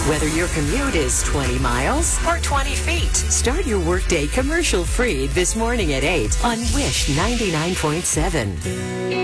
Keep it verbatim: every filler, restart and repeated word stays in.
Whether your commute is twenty miles or twenty feet, start your workday commercial-free this morning at eight on Wish ninety-nine point seven.